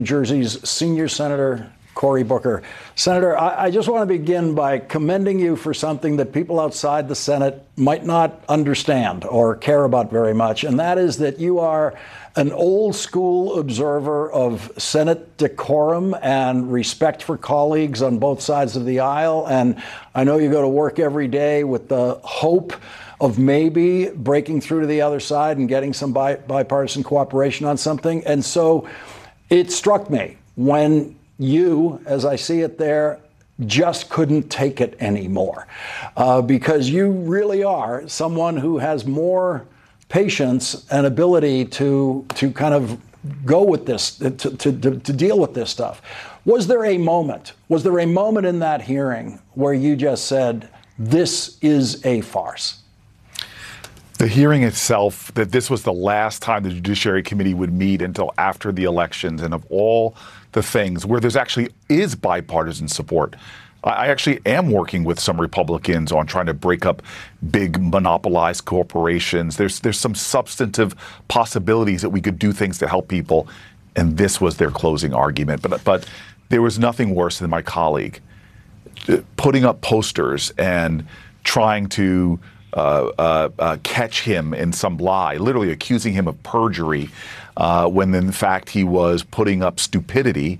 Jersey's senior senator, Cory Booker. Senator, I just want to begin by commending you for something that people outside the Senate might not understand or care about very much, and that is that you are an old school observer of Senate decorum and respect for colleagues on both sides of the aisle. And I know you go to work every day with the hope of maybe breaking through to the other side and getting some bipartisan cooperation on something. And so it struck me when you, as I see it there, just couldn't take it anymore, because you really are someone who has more patience and ability to kind of go with this, to deal with this stuff. Was there a moment in that hearing where you just said, this is a farce? The hearing itself, that this was the last time the Judiciary Committee would meet until after the elections, and of all the things where there's actually is bipartisan support. I actually am working with some Republicans on trying to break up big monopolized corporations. There's some substantive possibilities that we could do things to help people, and this was their closing argument. But there was nothing worse than my colleague putting up posters and trying to catch him in some lie, literally accusing him of perjury, when in fact he was putting up stupidity.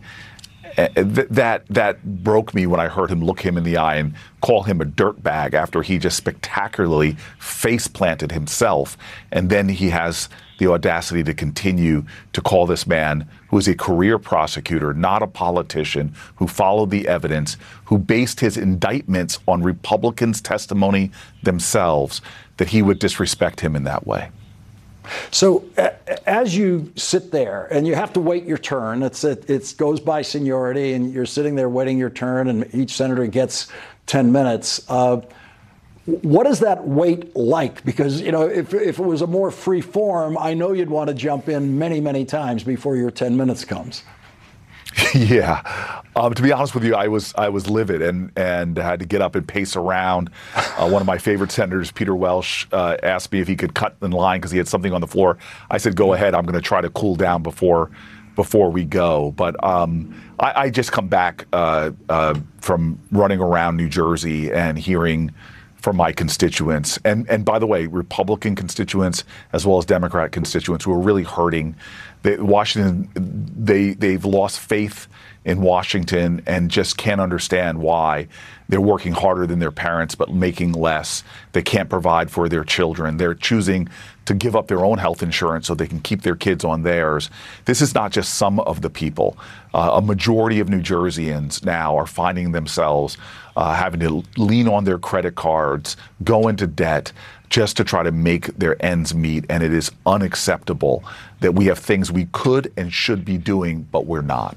That broke me when I heard him look him in the eye and call him a dirtbag after he just spectacularly face planted himself. And then he has the audacity to continue to call this man, who is a career prosecutor, not a politician, who followed the evidence, who based his indictments on Republicans' testimony themselves, that he would disrespect him in that way. So as you sit there and you have to wait your turn, it goes by seniority, and you're sitting there waiting your turn, and each senator gets 10 minutes. What is that wait like? Because, you know, if it was a more free form, I know you'd want to jump in many, many times before your 10 minutes comes. Yeah. To be honest with you, I was livid and had to get up and pace around. One of my favorite senators, Peter Welch, asked me if he could cut in line because he had something on the floor. I said, go ahead. I'm going to try to cool down before we go. But I just come back from running around New Jersey and hearing from my constituents. And by the way, Republican constituents as well as Democrat constituents who are really hurting. Washington, they've lost faith in Washington and just can't understand why they're working harder than their parents but making less. They can't provide for their children. They're choosing to give up their own health insurance so they can keep their kids on theirs. This is not just some of the people. A majority of New Jerseyans now are finding themselves having to lean on their credit cards, go into debt, just to try to make their ends meet. And it is unacceptable that we have things we could and should be doing, but we're not.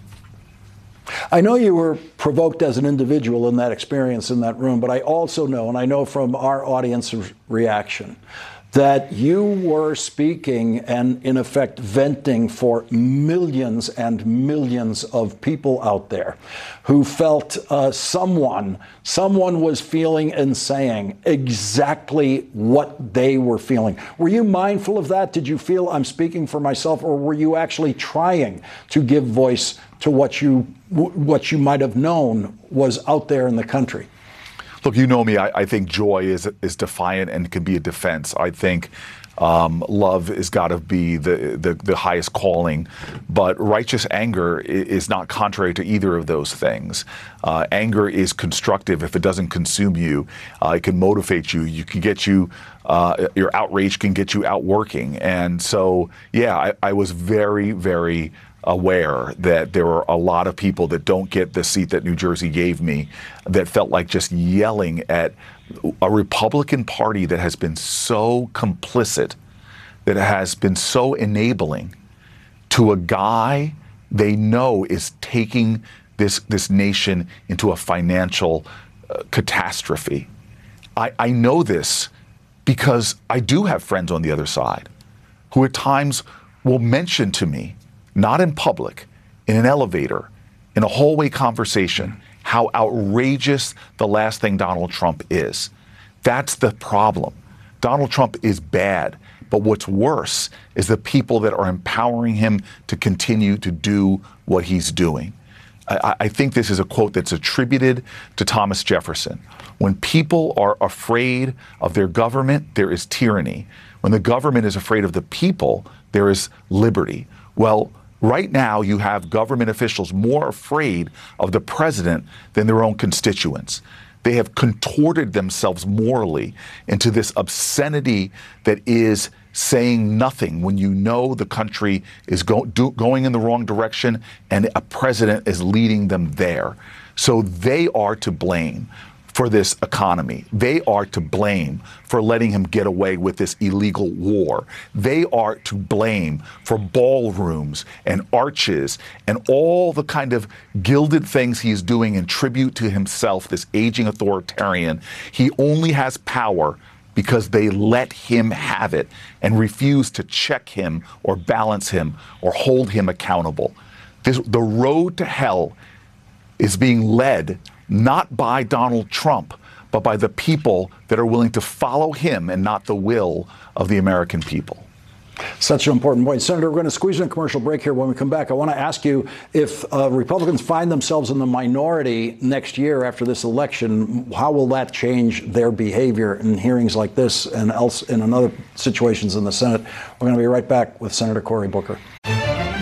I know you were provoked as an individual in that experience in that room, but I also know, and I know from our audience reaction, that you were speaking and, in effect, venting for millions and millions of people out there who felt someone was feeling and saying exactly what they were feeling. Were you mindful of that? Did you feel I'm speaking for myself, or were you actually trying to give voice to what you might have known was out there in the country? Look, you know me. I think joy is defiant and can be a defense. I think love has got to be the highest calling, but righteous anger is not contrary to either of those things. Anger is constructive if it doesn't consume you. It can motivate you. You can get you. Your outrage can get you out working. And so, yeah, I was very, very aware that there were a lot of people that don't get the seat that New Jersey gave me that felt like just yelling at a Republican Party that has been so complicit, that has been so enabling to a guy they know is taking this nation into a financial catastrophe. I know this because I do have friends on the other side who at times will mention to me, not in public, in an elevator, in a hallway conversation, how outrageous the last thing Donald Trump is. That's the problem. Donald Trump is bad, But what's worse is the people that are empowering him to continue to do what he's doing. I think this is a quote that's attributed to Thomas Jefferson. When people are afraid of their government, there is tyranny. When the government is afraid of the people, there is liberty. Well, right now you have government officials more afraid of the president than their own constituents. They have contorted themselves morally into this obscenity that is saying nothing when you know the country is going in the wrong direction and a president is leading them there. So they are to blame for this economy. They are to blame for letting him get away with this illegal war. They are to blame for ballrooms and arches and all the kind of gilded things he is doing in tribute to himself, this aging authoritarian. He only has power because they let him have it and refuse to check him or balance him or hold him accountable. The road to hell is being led not by Donald Trump, but by the people that are willing to follow him and not the will of the American people. Such an important point. Senator, we're going to squeeze in a commercial break here. When we come back, I want to ask you if Republicans find themselves in the minority next year after this election, how will that change their behavior in hearings like this and else in other situations in the Senate? We're going to be right back with Senator Cory Booker.